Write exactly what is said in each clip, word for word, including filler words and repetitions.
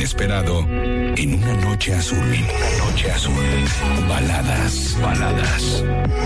inesperado en una noche azul. En una noche azul. Baladas, baladas.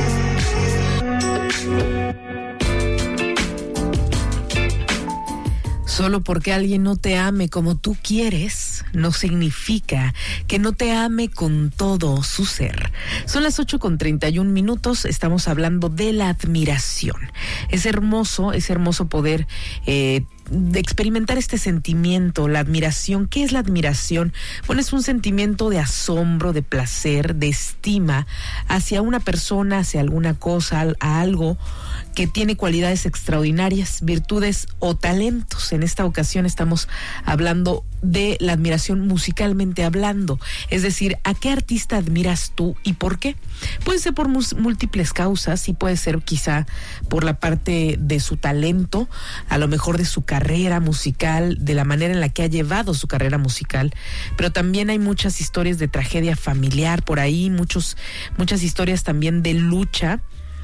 Solo porque alguien no te ame como tú quieres, no significa que no te ame con todo su ser. Son las ocho con treinta y un minutos, estamos hablando de la admiración. Es hermoso, es hermoso poder eh, de experimentar este sentimiento, la admiración. ¿Qué es la admiración? Bueno, es un sentimiento de asombro, de placer, de estima hacia una persona, hacia alguna cosa, a algo que tiene cualidades extraordinarias, virtudes o talentos. En esta ocasión estamos hablando de la admiración musicalmente hablando, es decir, ¿a qué artista admiras tú y por qué? Puede ser por múltiples causas, y puede ser quizá por la parte de su talento, a lo mejor de su carrera musical, de la manera en la que ha llevado su carrera musical, pero también hay muchas historias de tragedia familiar por ahí, muchos, muchas historias también de lucha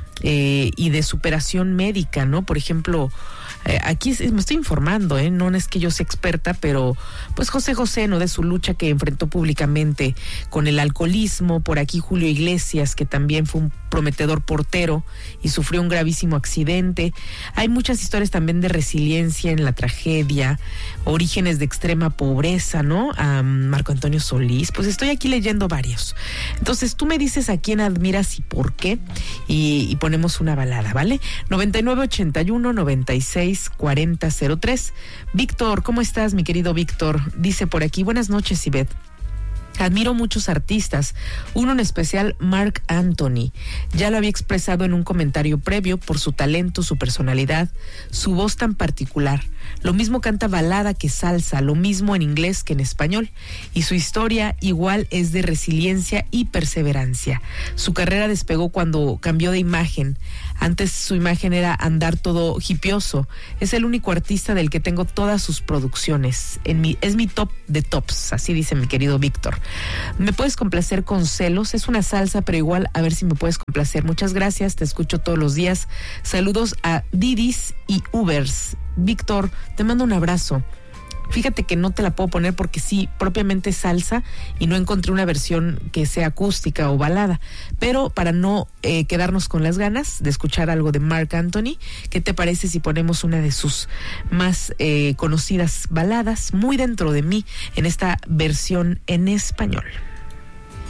Eh, y de superación médica, ¿no? Por ejemplo, eh, aquí es, me estoy informando, ¿eh? No es que yo sea experta, pero pues José José, ¿no? De su lucha que enfrentó públicamente con el alcoholismo, por aquí Julio Iglesias, que también fue un prometedor portero y sufrió un gravísimo accidente. Hay muchas historias también de resiliencia en la tragedia, orígenes de extrema pobreza, ¿no? A Marco Antonio Solís, pues estoy aquí leyendo varios. Entonces tú me dices a quién admiras y por qué, y, y ponemos una balada, ¿vale? noventa y nueve ochenta y uno noventa y seis cuarenta cero tres. Víctor, ¿cómo estás, mi querido Víctor? Dice por aquí, buenas noches, Ivette. Admiro muchos artistas, uno en especial, Marc Anthony. Ya lo había expresado en un comentario previo por su talento, su personalidad, su voz tan particular. Lo mismo canta balada que salsa, lo mismo en inglés que en español. Y su historia igual es de resiliencia y perseverancia. Su carrera despegó cuando cambió de imagen. Antes su imagen era andar todo hipioso. Es el único artista del que tengo todas sus producciones. En mi, es mi top de tops, así dice mi querido Víctor. ¿Me puedes complacer con Celos? Es una salsa, pero igual a ver si me puedes complacer. Muchas gracias, te escucho todos los días. Saludos a Didis y Ubers. Víctor, te mando un abrazo. Fíjate que no te la puedo poner porque sí, propiamente salsa, y no encontré una versión que sea acústica o balada. Pero para no eh, quedarnos con las ganas de escuchar algo de Marc Anthony, ¿qué te parece si ponemos una de sus más eh, conocidas baladas, Muy dentro de mí, en esta versión en español?